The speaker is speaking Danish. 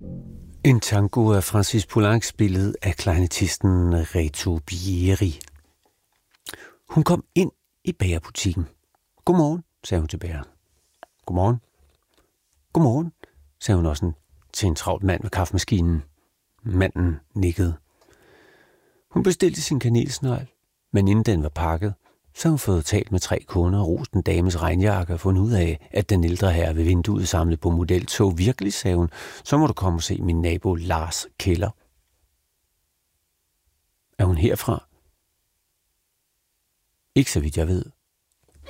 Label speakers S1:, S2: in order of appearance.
S1: En tango af Francis Poulenc spillet af klarinettisten Reto Bieri. Hun kom ind i bagerbutikken. Godmorgen, sagde hun til bageren. Godmorgen. Godmorgen, sagde hun også til en travlt mand ved kaffemaskinen. Manden nikkede. Hun bestilte sin kanelsnegl, men inden den var pakket, så havde hun fået talt med 3 kunder og rost en dames regnjakke og fundet ud af, at den ældre herre ved vinduet samlede på modeltog. Virkelig, sagde hun, så må du komme og se min nabo Lars Keller. Er hun herfra? Ikke så vidt jeg ved.